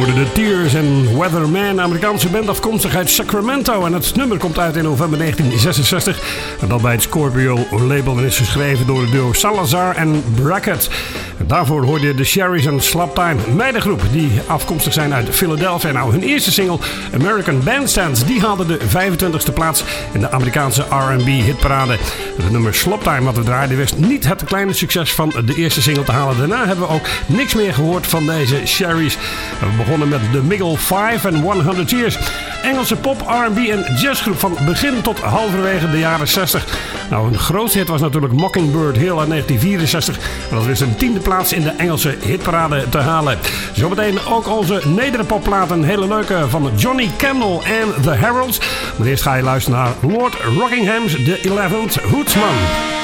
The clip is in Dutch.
De Tears en Weatherman, Amerikaanse band afkomstig uit Sacramento. En het nummer komt uit in november 1966. En dat bij het Scorpio label en is geschreven door het duo Salazar en Brackett. En daarvoor hoorde je de Sherrys en Slaptime, meidengroep die afkomstig zijn uit Philadelphia. Nou, hun eerste single American Bandstands, die haalde de 25e plaats in de Amerikaanse R&B hitparade. Het nummer Slaptime wat we draaiden wist niet het kleine succes van de eerste single te halen. Daarna hebben we ook niks meer gehoord van deze Sherrys. We begonnen met The Miggle 5 en 100 Years. Engelse pop, R&B en jazzgroep van begin tot halverwege de jaren 60. Nou, hun grootste hit was natuurlijk Mockingbird Hill uit 1964. En dat wist een 10e plaats in de Engelse hitparade te halen. Zometeen ook onze nederpopplaat, een hele leuke van Johnny Kendall en The Heralds. Maar eerst ga je luisteren naar Lord Rockingham's The 11th Hootsman.